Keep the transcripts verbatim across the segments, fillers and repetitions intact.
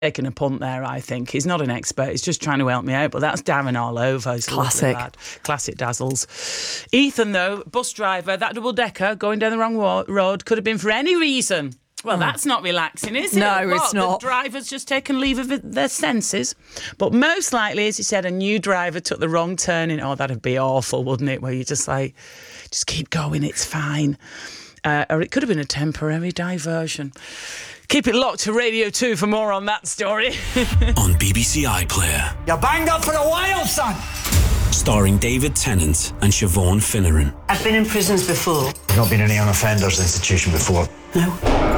taking a punt there, I think. He's not an expert. He's just trying to help me out. But that's Darren all over. He's Classic. Classic Dazzles. Ethan, though, bus driver, that double-decker going down the wrong wa- road could have been for any reason. Well, oh. that's not relaxing, is it? No, what? it's not. The driver's just taken leave of their senses. But most likely, as you said, a new driver took the wrong turn in. Oh, that'd be awful, wouldn't it? Where you just like, just keep going, it's fine. Uh, or it could have been a temporary diversion. Keep it locked to Radio two for more on that story. On B B C iPlayer. You're banged up for a while, son. Starring David Tennant and Siobhan Finneran. I've been in prisons before. You've not been in any young offenders institution before? No.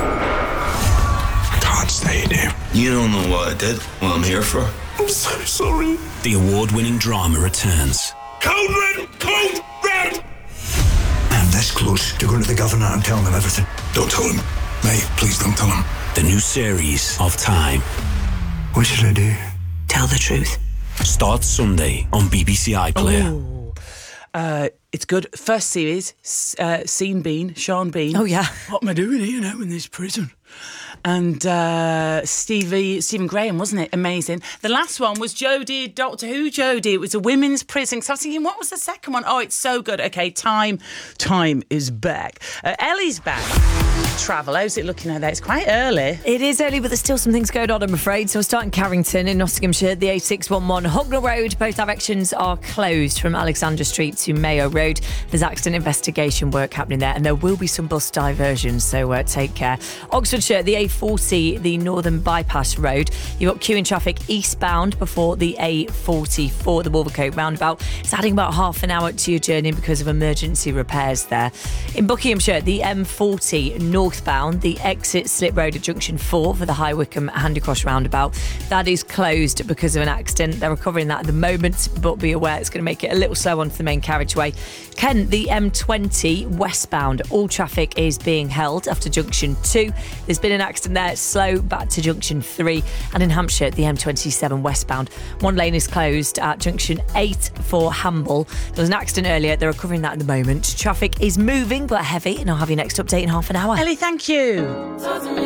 Can't say you do. You don't know what I did, what I'm here for. I'm so sorry. The award-winning drama returns. Code red! Code red! I'm this close to going to the governor and telling him everything. Don't tell him. Mate, please don't tell him. The new series of Time. What should I do? Tell the truth. Starts Sunday on B B C iPlayer. Oh, uh, it's good. First series, uh, Sean Bean, Sean Bean. Oh, yeah. What am I doing here now in this prison? And uh, Stevie, Stephen Graham, wasn't it? Amazing. The last one was Jodie, Doctor Who Jodie. It was a women's prison. So I was thinking, what was the second one? Oh, it's so good. Okay, Time, Time is back. Uh, Ellie's back. Travel, how's it looking out there? It's quite early. It is early, but there's still some things going on, I'm afraid. So we're starting Carrington in Nottinghamshire, the A six one one Hucknall Road. Both directions are closed from Alexander Street to Mayo Road. There's accident investigation work happening there, and there will be some bus diversions, so uh, take care. Oxfordshire, the A forty, the Northern Bypass Road. You've got queuing traffic eastbound before the A forty-four, the Wolvercote roundabout. It's adding about half an hour to your journey because of emergency repairs there. In Buckinghamshire, the M forty northbound, the exit Slip Road at Junction four for the High Wycombe Handycross roundabout. That is closed because of an accident. They're recovering that at the moment, but be aware it's going to make it a little slow onto the main carriageway. Kent, the M twenty westbound, all traffic is being held after Junction two. There's been an accident there, slow back to Junction three. And in Hampshire, the M twenty-seven westbound, one lane is closed at Junction eight for Hamble. There was an accident earlier, they're recovering that at the moment. Traffic is moving but heavy, and I'll have your next update in half an hour. Ellie, thank you.